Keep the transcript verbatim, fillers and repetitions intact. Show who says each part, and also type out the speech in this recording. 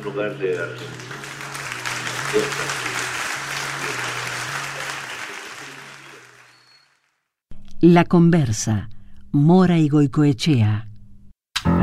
Speaker 1: lugar de Argentina.
Speaker 2: La Conversa, Mora y Goicoechea.